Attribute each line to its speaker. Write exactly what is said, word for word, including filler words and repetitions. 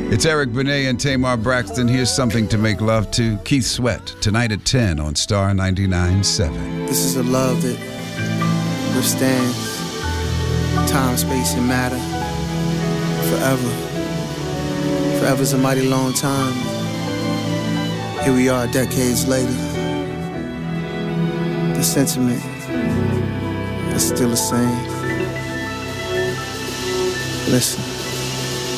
Speaker 1: It's Eric Benet and Tamar Braxton. Here's something to make love to. Keith Sweat, tonight at ten on Star ninety-nine point seven.
Speaker 2: This is a love that withstands time, space, and matter forever. Forever's a mighty long time. Here we are decades later. The sentiment is still the same. Listen.